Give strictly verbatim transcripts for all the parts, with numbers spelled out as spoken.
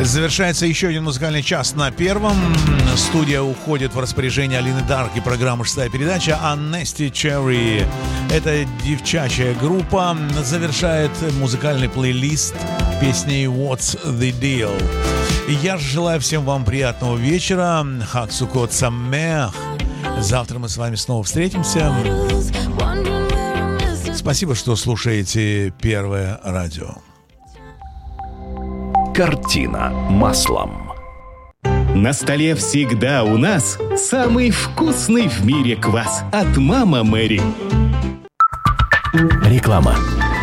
Завершается еще один музыкальный час на Первом. Студия уходит в распоряжение Алины Дарк и программа «Шестая передача», а Nasty Cherry, эта девчачья группа, завершает музыкальный плейлист песней «What's the Deal?». И я желаю всем вам приятного вечера. Хаг Сукот Самех. Завтра мы с вами снова встретимся. Спасибо, что слушаете Первое радио. Картина маслом. На столе всегда у нас самый вкусный в мире квас от Мама Мэри. Реклама.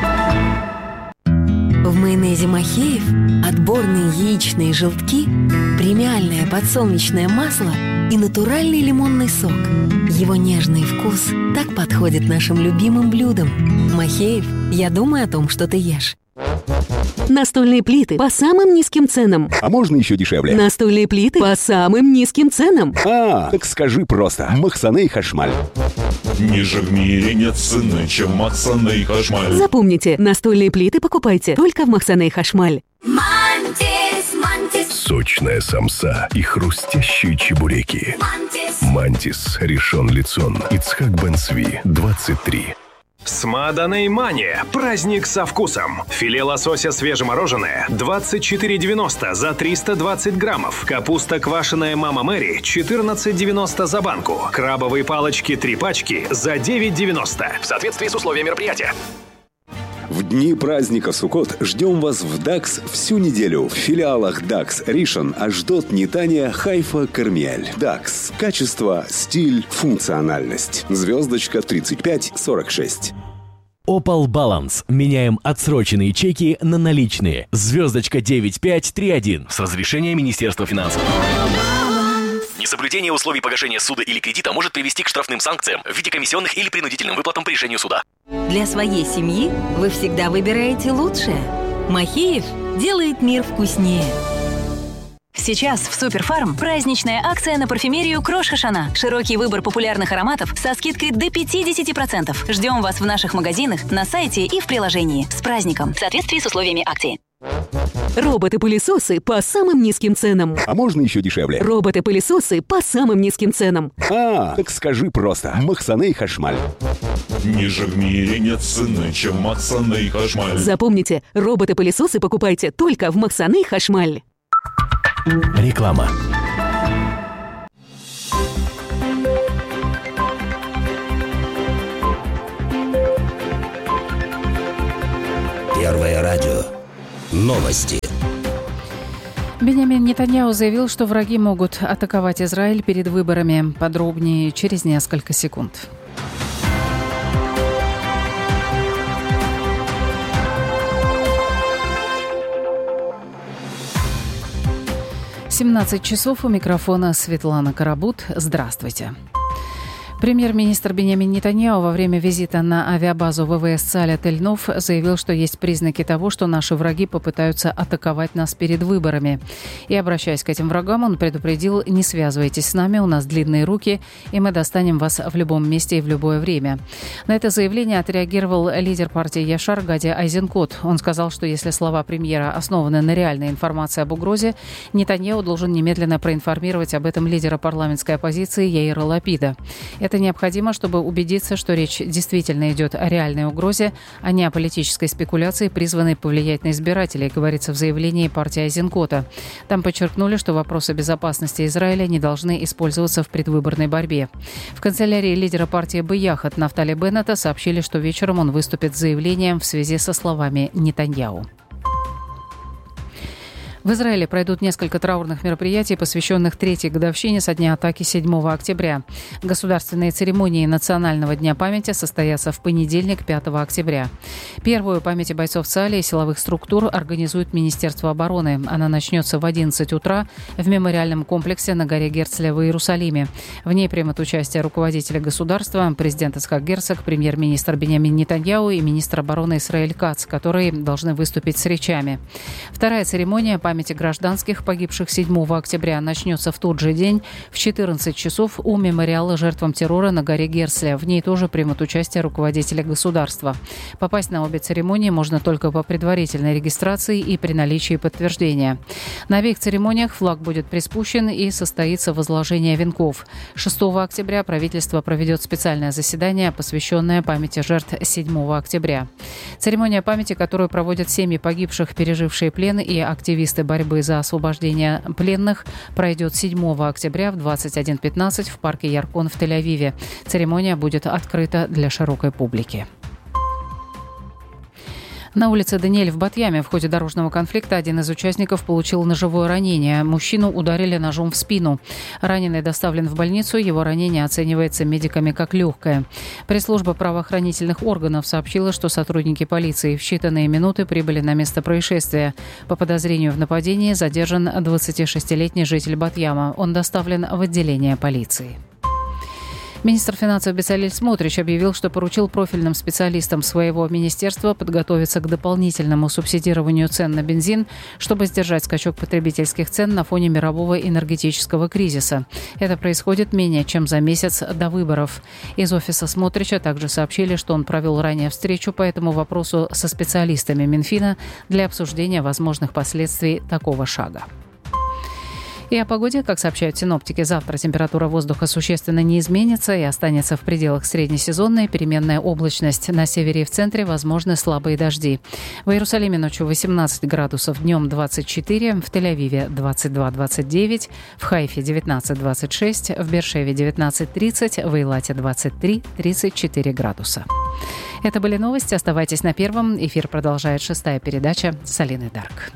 В майонезе Махеев отборные яичные желтки, премиальное подсолнечное масло и натуральный лимонный сок. Его нежный вкус так подходит нашим любимым блюдам. Махеев, я думаю о том, что ты ешь. Настольные плиты по самым низким ценам. А можно еще дешевле? Настольные плиты по самым низким ценам. А, так скажи просто. Махсане и Хашмаль. Ниже в мире нет цены, чем Махсане и Хашмаль. Запомните, настольные плиты покупайте только в Махсане и Хашмаль. Мантис, Мантис. Сочная самса и хрустящие чебуреки. Мантис. Мантис, Ришон Лицон, Ицхак Бен Цви, двадцать три. Смаданей Мания. Праздник со вкусом. Филе лосося свежемороженое двадцать четыре девяносто за триста двадцать граммов. Капуста квашеная Мама Мэри четырнадцать девяносто за банку. Крабовые палочки три пачки за девять девяносто. В соответствии с условиями мероприятия. В дни праздника Суккот ждем вас в ДАКС всю неделю. В филиалах ДАКС Ришон, Ашдот, Нетания, Хайфа, Кармиэль. ДАКС. Качество, стиль, функциональность. Звездочка тридцать пять сорок шесть. Opal Balance. Меняем отсроченные чеки на наличные. Звездочка девять пять три один. С разрешения Министерства финансов. Несоблюдение условий погашения суда или кредита может привести к штрафным санкциям в виде комиссионных или принудительным выплатам по решению суда. Для своей семьи вы всегда выбираете лучшее. Махеев делает мир вкуснее. Сейчас в Суперфарм праздничная акция на парфюмерию Крош Хашана. Широкий выбор популярных ароматов со скидкой до пятьдесят процентов. Ждем вас в наших магазинах, на сайте и в приложении. С праздником! В соответствии с условиями акции. Роботы-пылесосы по самым низким ценам. А можно еще дешевле? Роботы-пылесосы по самым низким ценам. А, так скажи просто. Махсане и Хашмаль. Ниже в мире нет цены, чем Махсане и Хашмаль. Запомните, роботы-пылесосы покупайте только в Махсане и Хашмаль. Реклама. Первое радио. Новости. Беньямин Нетаньяху заявил, что враги могут атаковать Израиль перед выборами. Подробнее через несколько секунд. семнадцать часов, у микрофона Светлана Карабут. Здравствуйте. Премьер-министр Беньямин Нетаньяху во время визита на авиабазу ВВС Цаля Тель-Нов заявил, что есть признаки того, что наши враги попытаются атаковать нас перед выборами. И, обращаясь к этим врагам, он предупредил: не связывайтесь с нами, у нас длинные руки, и мы достанем вас в любом месте и в любое время. На это заявление отреагировал лидер партии Яшар Гади Айзенкот. Он сказал, что если слова премьера основаны на реальной информации об угрозе, Нетаньяху должен немедленно проинформировать об этом лидера парламентской оппозиции Яира Лапида. Это необходимо, чтобы убедиться, что речь действительно идет о реальной угрозе, а не о политической спекуляции, призванной повлиять на избирателей, говорится в заявлении партии Айзенкота. Там подчеркнули, что вопросы безопасности Израиля не должны использоваться в предвыборной борьбе. В канцелярии лидера партии Бияхат Нафтали Беннета сообщили, что вечером он выступит с заявлением в связи со словами Нетаньяху. В Израиле пройдут несколько траурных мероприятий, посвященных третьей годовщине со дня атаки седьмого октября. Государственные церемонии Национального дня памяти состоятся в понедельник, пятого октября. Первую память бойцов ЦАЛИ и силовых структур организует Министерство обороны. Она начнется в одиннадцать утра в мемориальном комплексе на горе Герцля в Иерусалиме. В ней примут участие руководители государства, президент Ицхак Герцог, премьер-министр Беньямин Нетаньяху и министр обороны Исраэль Кац, которые должны выступить с речами. Вторая церемония – памяти гражданских, погибших седьмого октября, начнется в тот же день в четырнадцать часов у мемориала жертвам террора на горе Герцля. В ней тоже примут участие руководители государства. Попасть на обе церемонии можно только по предварительной регистрации и при наличии подтверждения. На обеих церемониях флаг будет приспущен и состоится возложение венков. шестого октября правительство проведет специальное заседание, посвященное памяти жертв седьмого октября. Церемония памяти, которую проводят семьи погибших, пережившие плен и активисты борьбы за освобождение пленных, пройдет седьмого октября в двадцать один пятнадцать в парке Яркон в Тель-Авиве. Церемония будет открыта для широкой публики. На улице Даниэль в Батьяме в ходе дорожного конфликта один из участников получил ножевое ранение. Мужчину ударили ножом в спину. Раненый доставлен в больницу. Его ранение оценивается медиками как легкое. Пресс-служба правоохранительных органов сообщила, что сотрудники полиции в считанные минуты прибыли на место происшествия. По подозрению в нападении задержан двадцатишестилетний житель Батьяма. Он доставлен в отделение полиции. Министр финансов Бецалель Смотрич объявил, что поручил профильным специалистам своего министерства подготовиться к дополнительному субсидированию цен на бензин, чтобы сдержать скачок потребительских цен на фоне мирового энергетического кризиса. Это происходит менее чем за месяц до выборов. Из офиса Смотрича также сообщили, что он провел ранее встречу по этому вопросу со специалистами Минфина для обсуждения возможных последствий такого шага. И о погоде, как сообщают синоптики, завтра температура воздуха существенно не изменится и останется в пределах среднесезонной. Переменная облачность. На севере и в центре возможны слабые дожди. В Иерусалиме ночью восемнадцать градусов, днем двадцать четыре, в Тель-Авиве двадцать два двадцать девять, в Хайфе девятнадцать двадцать шесть, в Бершеве девятнадцать тридцать, в Эйлате двадцать три тридцать четыре градуса. Это были новости. Оставайтесь на Первом. Эфир продолжает шестая передача с Алиной Дарк.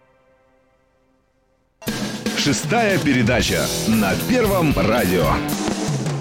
Шестая передача на Первом радио.